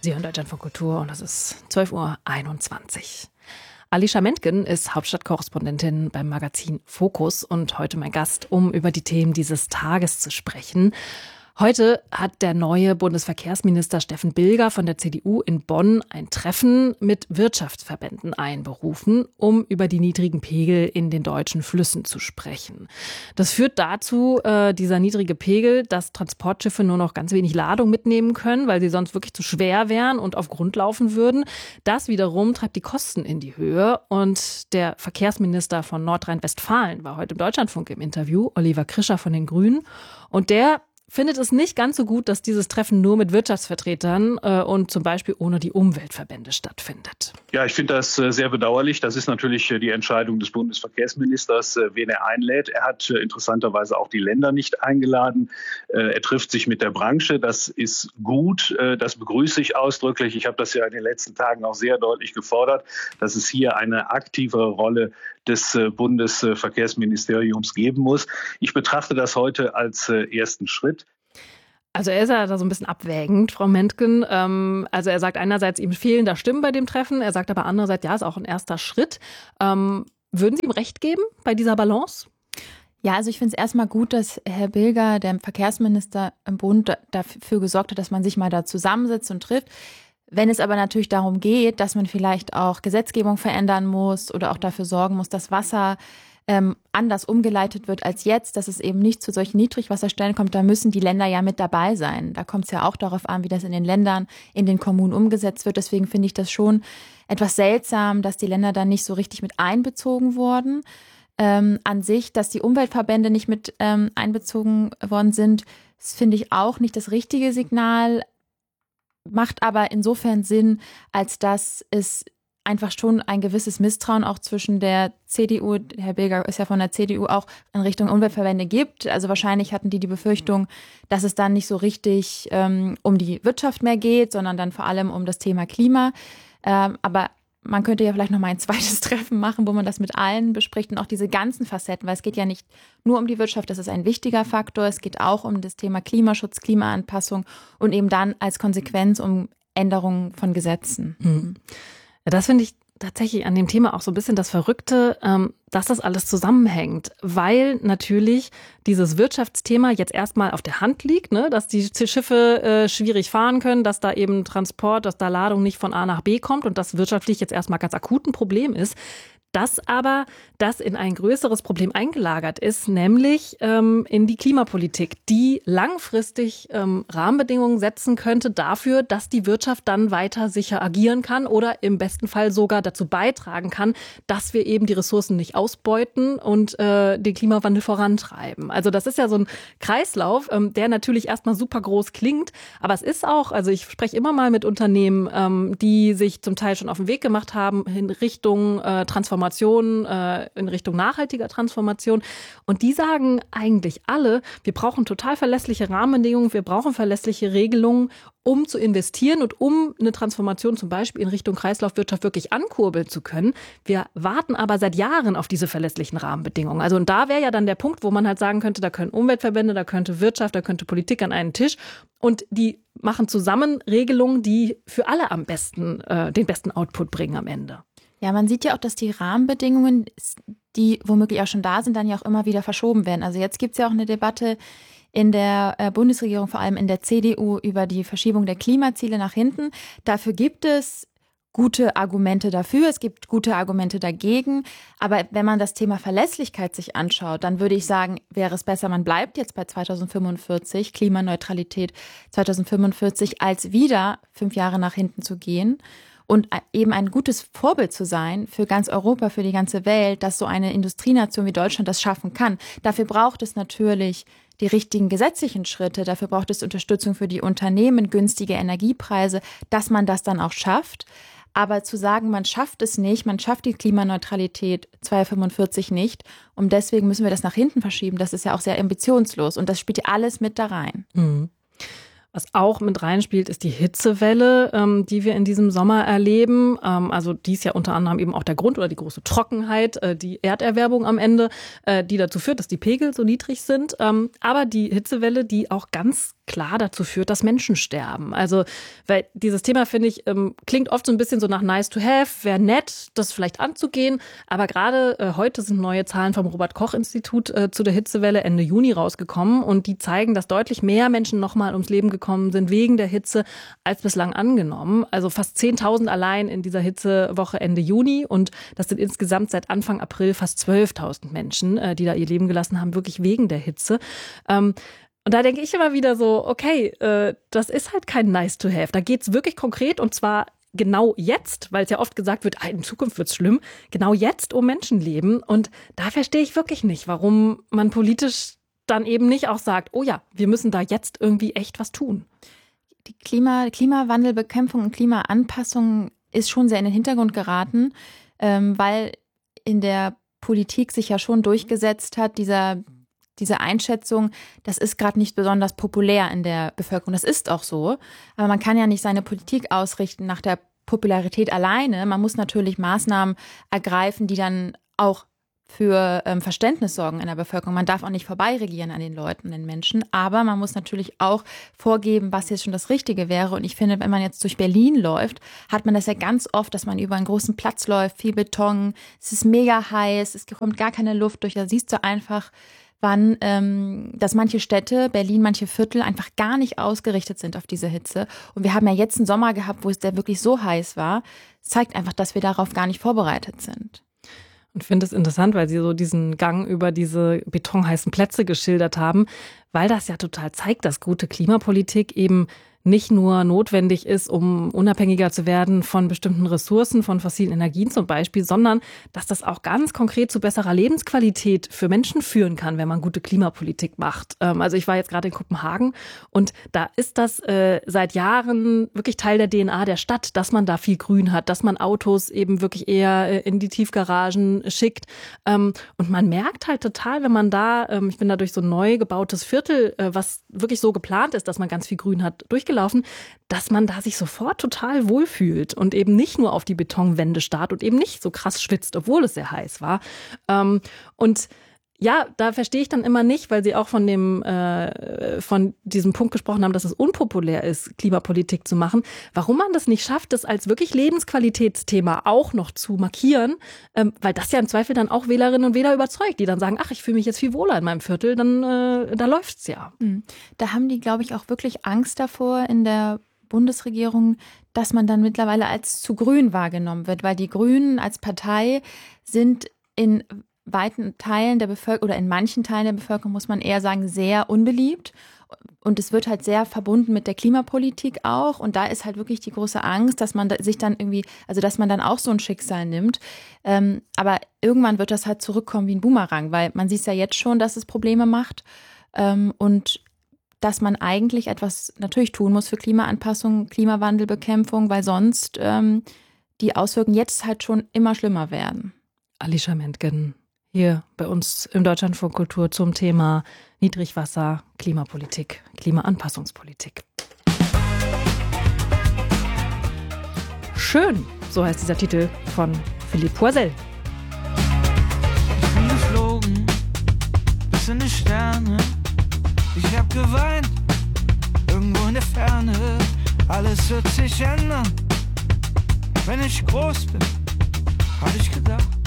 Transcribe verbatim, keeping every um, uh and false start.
Sie hören Deutschlandfunk Kultur und es ist zwölf Uhr einundzwanzig. Alicia Mentgen ist Hauptstadtkorrespondentin beim Magazin Fokus und heute mein Gast, um über die Themen dieses Tages zu sprechen. Heute hat der neue Bundesverkehrsminister Steffen Bilger von der C D U in Bonn ein Treffen mit Wirtschaftsverbänden einberufen, um über die niedrigen Pegel in den deutschen Flüssen zu sprechen. Das führt dazu, äh, dieser niedrige Pegel, dass Transportschiffe nur noch ganz wenig Ladung mitnehmen können, weil sie sonst wirklich zu schwer wären und auf Grund laufen würden. Das wiederum treibt die Kosten in die Höhe. Und der Verkehrsminister von Nordrhein-Westfalen war heute im Deutschlandfunk im Interview, Oliver Krischer von den Grünen. Und der findet es nicht ganz so gut, dass dieses Treffen nur mit Wirtschaftsvertretern äh, und zum Beispiel ohne die Umweltverbände stattfindet. Ja, ich finde das äh, sehr bedauerlich. Das ist natürlich äh, die Entscheidung des Bundesverkehrsministers, äh, wen er einlädt. Er hat äh, interessanterweise auch die Länder nicht eingeladen. Äh, er trifft sich mit der Branche. Das ist gut. Äh, das begrüße ich ausdrücklich. Ich habe das ja in den letzten Tagen auch sehr deutlich gefordert, dass es hier eine aktivere Rolle des äh, Bundesverkehrsministeriums geben muss. Ich betrachte das heute als äh, ersten Schritt. Also er ist ja da so ein bisschen abwägend, Frau Mentgen. Ähm, also er sagt einerseits, ihm fehlen da Stimmen bei dem Treffen. Er sagt aber andererseits, ja, ist auch ein erster Schritt. Ähm, würden Sie ihm recht geben bei dieser Balance? Ja, also ich finde es erstmal gut, dass Herr Bilger, der Verkehrsminister im Bund, dafür gesorgt hat, dass man sich mal da zusammensetzt und trifft. Wenn es aber natürlich darum geht, dass man vielleicht auch Gesetzgebung verändern muss oder auch dafür sorgen muss, dass Wasser ähm, anders umgeleitet wird als jetzt, dass es eben nicht zu solchen Niedrigwasserstellen kommt, da müssen die Länder ja mit dabei sein. Da kommt es ja auch darauf an, wie das in den Ländern, in den Kommunen umgesetzt wird. Deswegen finde ich das schon etwas seltsam, dass die Länder dann nicht so richtig mit einbezogen wurden. Ähm, an sich, dass die Umweltverbände nicht mit ähm, einbezogen worden sind, das finde ich auch nicht das richtige Signal. Macht aber insofern Sinn, als dass es einfach schon ein gewisses Misstrauen auch zwischen der C D U, Herr Bilger ist ja von der C D U, auch in Richtung Umweltverbände gibt. Also wahrscheinlich hatten die die Befürchtung, dass es dann nicht so richtig ähm, um die Wirtschaft mehr geht, sondern dann vor allem um das Thema Klima. Ähm, aber man könnte ja vielleicht noch mal ein zweites Treffen machen, wo man das mit allen bespricht und auch diese ganzen Facetten, weil es geht ja nicht nur um die Wirtschaft, das ist ein wichtiger Faktor, es geht auch um das Thema Klimaschutz, Klimaanpassung und eben dann als Konsequenz um Änderungen von Gesetzen. Hm. Das finde ich tatsächlich an dem Thema auch so ein bisschen das Verrückte, ähm, dass das alles zusammenhängt, weil natürlich dieses Wirtschaftsthema jetzt erstmal auf der Hand liegt, ne, dass die Schiffe äh, schwierig fahren können, dass da eben Transport, dass da Ladung nicht von A nach B kommt und das wirtschaftlich jetzt erstmal ganz akut ein Problem ist. Dass aber das in ein größeres Problem eingelagert ist, nämlich ähm, in die Klimapolitik, die langfristig ähm, Rahmenbedingungen setzen könnte dafür, dass die Wirtschaft dann weiter sicher agieren kann oder im besten Fall sogar dazu beitragen kann, dass wir eben die Ressourcen nicht ausbeuten und äh, den Klimawandel vorantreiben. Also das ist ja so ein Kreislauf, ähm, der natürlich erstmal super groß klingt, aber es ist auch, also ich spreche immer mal mit Unternehmen, ähm, die sich zum Teil schon auf den Weg gemacht haben in Richtung äh, Transformation, äh, in Richtung nachhaltiger Transformation. Und die sagen eigentlich alle, wir brauchen total verlässliche Rahmenbedingungen, wir brauchen verlässliche Regelungen, um zu investieren und um eine Transformation zum Beispiel in Richtung Kreislaufwirtschaft wirklich ankurbeln zu können. Wir warten aber seit Jahren auf diese verlässlichen Rahmenbedingungen. Also und da wäre ja dann der Punkt, wo man halt sagen könnte, da können Umweltverbände, da könnte Wirtschaft, da könnte Politik an einen Tisch und die machen zusammen Regelungen, die für alle am besten äh, den besten Output bringen am Ende. Ja, man sieht ja auch, dass die Rahmenbedingungen, die womöglich auch schon da sind, dann ja auch immer wieder verschoben werden. Also jetzt gibt es ja auch eine Debatte in der Bundesregierung, vor allem in der C D U, über die Verschiebung der Klimaziele nach hinten. Dafür gibt es gute Argumente dafür, es gibt gute Argumente dagegen. Aber wenn man das Thema Verlässlichkeit sich anschaut, dann würde ich sagen, wäre es besser, man bleibt jetzt bei zweitausendfünfundvierzig, Klimaneutralität zweitausendfünfundvierzig, als wieder fünf Jahre nach hinten zu gehen. Und eben ein gutes Vorbild zu sein für ganz Europa, für die ganze Welt, dass so eine Industrienation wie Deutschland das schaffen kann. Dafür braucht es natürlich die richtigen gesetzlichen Schritte, dafür braucht es Unterstützung für die Unternehmen, günstige Energiepreise, dass man das dann auch schafft. Aber zu sagen, man schafft es nicht, man schafft die Klimaneutralität zweitausendfünfundvierzig nicht und deswegen müssen wir das nach hinten verschieben, das ist ja auch sehr ambitionslos und das spielt ja alles mit da rein. Mhm. Was auch mit reinspielt, ist die Hitzewelle, ähm, die wir in diesem Sommer erleben. Ähm, also die ist ja unter anderem eben auch der Grund oder die große Trockenheit, äh, die Erderwärmung am Ende, äh, die dazu führt, dass die Pegel so niedrig sind. Ähm, aber die Hitzewelle, die auch ganz klar dazu führt, dass Menschen sterben. Also, weil dieses Thema, finde ich, ähm, klingt oft so ein bisschen so nach nice to have, wäre nett, das vielleicht anzugehen. Aber gerade äh, heute sind neue Zahlen vom Robert-Koch-Institut äh, zu der Hitzewelle Ende Juni rausgekommen. Und die zeigen, dass deutlich mehr Menschen nochmal ums Leben gekommen sind wegen der Hitze als bislang angenommen. Also fast zehntausend allein in dieser Hitzewoche Ende Juni. Und das sind insgesamt seit Anfang April fast zwölftausend Menschen, äh, die da ihr Leben gelassen haben, wirklich wegen der Hitze. Ähm, Und da denke ich immer wieder so, okay, äh, das ist halt kein nice to have. Da geht's wirklich konkret und zwar genau jetzt, weil es ja oft gesagt wird, ah, in Zukunft wird's schlimm, genau jetzt um Menschenleben. Und da verstehe ich wirklich nicht, warum man politisch dann eben nicht auch sagt, oh ja, wir müssen da jetzt irgendwie echt was tun. Die Klima, Klimawandelbekämpfung und Klimaanpassung ist schon sehr in den Hintergrund geraten, ähm, weil in der Politik sich ja schon durchgesetzt hat, dieser Diese Einschätzung, das ist gerade nicht besonders populär in der Bevölkerung. Das ist auch so. Aber man kann ja nicht seine Politik ausrichten nach der Popularität alleine. Man muss natürlich Maßnahmen ergreifen, die dann auch für ähm, Verständnis sorgen in der Bevölkerung. Man darf auch nicht vorbeiregieren an den Leuten, den Menschen. Aber man muss natürlich auch vorgeben, was jetzt schon das Richtige wäre. Und ich finde, wenn man jetzt durch Berlin läuft, hat man das ja ganz oft, dass man über einen großen Platz läuft, viel Beton. Es ist mega heiß, es kommt gar keine Luft durch. Da siehst du einfach, wann, ähm, dass manche Städte, Berlin, manche Viertel einfach gar nicht ausgerichtet sind auf diese Hitze. Und wir haben ja jetzt einen Sommer gehabt, wo es der wirklich so heiß war. Das zeigt einfach, dass wir darauf gar nicht vorbereitet sind. Und finde es interessant, weil Sie so diesen Gang über diese betonheißen Plätze geschildert haben, weil das ja total zeigt, dass gute Klimapolitik eben nicht nur notwendig ist, um unabhängiger zu werden von bestimmten Ressourcen, von fossilen Energien zum Beispiel, sondern dass das auch ganz konkret zu besserer Lebensqualität für Menschen führen kann, wenn man gute Klimapolitik macht. Also ich war jetzt gerade in Kopenhagen und da ist das äh, seit Jahren wirklich Teil der D N A der Stadt, dass man da viel Grün hat, dass man Autos eben wirklich eher äh, in die Tiefgaragen schickt. Ähm, und man merkt halt total, wenn man da, ähm, ich bin da durch so ein neu gebautes Viertel, äh, was wirklich so geplant ist, dass man ganz viel Grün hat, durchgelaufen, dass man da sich sofort total wohlfühlt und eben nicht nur auf die Betonwände starrt und eben nicht so krass schwitzt, obwohl es sehr heiß war. Ähm, und ja, da verstehe ich dann immer nicht, weil Sie auch von dem äh, von diesem Punkt gesprochen haben, dass es unpopulär ist, Klimapolitik zu machen. Warum man das nicht schafft, das als wirklich Lebensqualitätsthema auch noch zu markieren, ähm, weil das ja im Zweifel dann auch Wählerinnen und Wähler überzeugt, die dann sagen, ach, ich fühle mich jetzt viel wohler in meinem Viertel, dann äh, da läuft's ja. Da haben die, glaube ich, auch wirklich Angst davor in der Bundesregierung, dass man dann mittlerweile als zu grün wahrgenommen wird, weil die Grünen als Partei sind in weiten Teilen der Bevölkerung oder in manchen Teilen der Bevölkerung, muss man eher sagen, sehr unbeliebt. Und es wird halt sehr verbunden mit der Klimapolitik auch. Und da ist halt wirklich die große Angst, dass man sich dann irgendwie, also dass man dann auch so ein Schicksal nimmt. Ähm, aber irgendwann wird das halt zurückkommen wie ein Boomerang, weil man sieht ja jetzt schon, dass es Probleme macht. Ähm, und dass man eigentlich etwas natürlich tun muss für Klimaanpassung, Klimawandelbekämpfung, weil sonst ähm, die Auswirkungen jetzt halt schon immer schlimmer werden. Alicia Mentgen hier bei uns im Deutschlandfunk Kultur zum Thema Niedrigwasser, Klimapolitik, Klimaanpassungspolitik. Schön, so heißt dieser Titel von Philippe Poisel. Ich bin geflogen, bis in die Sterne. Ich hab geweint, irgendwo in der Ferne. Alles wird sich ändern. Wenn ich groß bin, hab ich gedacht.